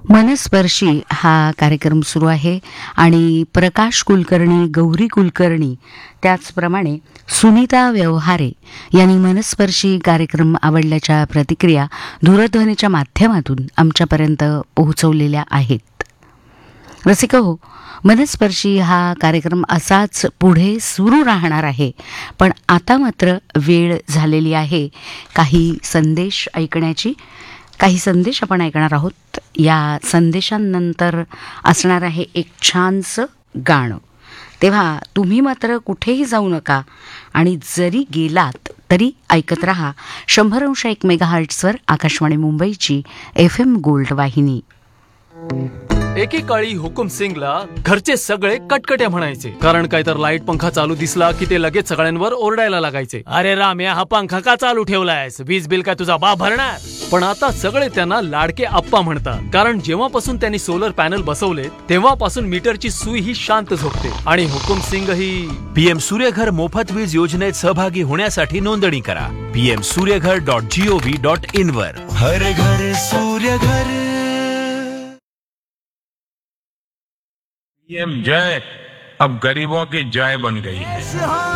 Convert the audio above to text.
मनस्पर्शी हा कार्यक्रम सुरू आहे आणि प्रकाश कुलकर्णी, गौरी कुलकर्णी, त्याचप्रमाणे सुनीता व्यवहारे यांनी मनस्पर्शी कार्यक्रम आवडल्याच्या प्रतिक्रिया दूरध्वनीच्या माध्यमातून आमच्यापर्यंत पोहोचवलेल्या आहेत. रसिको, मनस्पर्शी हा कार्यक्रम असाच पुढे सुरू राहणार आहे, पण आता मात्र वेळ झालेली आहे काही संदेश ऐकण्याची. काही संदेश आपण ऐकणार आहोत. या संदेशांनंतर असणार आहे एक छानसं गाणं. तेव्हा तुम्ही मात्र कुठेही जाऊ नका आणि जरी गेलात तरी ऐकत रहा 100.1 मेगाहर्ट्झवर आकाशवाणी मुंबईची FM गोल्ड वाहिनी. एकेकाळी हुकुम सिंगला घरचे सगळे कटकट्या म्हणायचे, कारण काय तर लाईट पंखा चालू दिसला की ते लगेच सगळ्यांवर ओरडायला लागायचे, अरे राम्या हा पंखा का चालू ठेवलायस, वीज बिल काय तुझा बाप भरणार. पण आता सगळे त्यांना लाडके आप्पा म्हणतात, कारण जेव्हापासून त्यांनी सोलर पॅनल बसवले तेव्हापासून मीटरची सुई ही शांत झोपते. आणि हुकुम सिंग ही PM सूर्यघर मोफत वीज योजनेत सहभागी होण्यासाठी नोंदणी करा pmsuryaghar.gov.in वर. हर घर सूर्यघर. पीएम जय अब गरीबों की जय बन गई है.